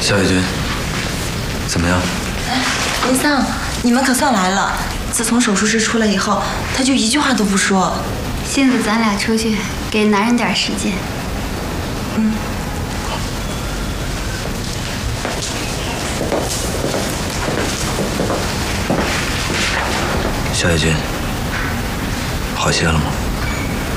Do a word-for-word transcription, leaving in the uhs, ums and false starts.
肖野军，怎么样？ 林桑，你们可算来了。自从手术室出来以后，他就一句话都不说。 杏子，咱俩出去，给男人点时间。 嗯。 肖野军，好些了吗？